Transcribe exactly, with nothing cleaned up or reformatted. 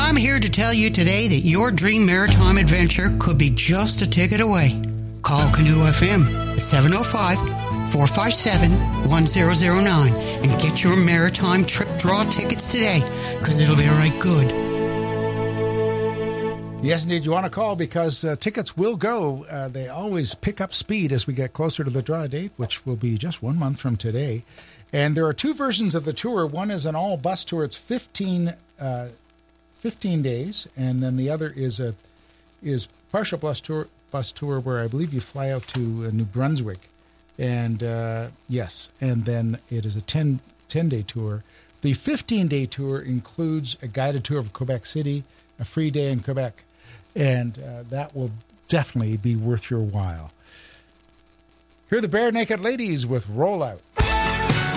I'm here to tell you today that your dream maritime adventure could be just a ticket away. Call Canoe F M at seven oh five, four five seven, one oh oh nine and get your maritime trip draw tickets today, because it'll be right good. Yes, indeed, you want to call because uh, tickets will go. Uh, they always pick up speed as we get closer to the draw date, which will be just one month from today. And there are two versions of the tour. One is an all-bus tour. It's fifteen, uh, fifteen days, and then the other is a is partial bus tour, bus tour where I believe you fly out to uh, New Brunswick. And, uh, yes, and then it is a ten, ten-day tour. The fifteen-day tour includes a guided tour of Quebec City, a free day in Quebec, and uh, that will definitely be worth your while. Here are the Bare Naked Ladies with Roll Out.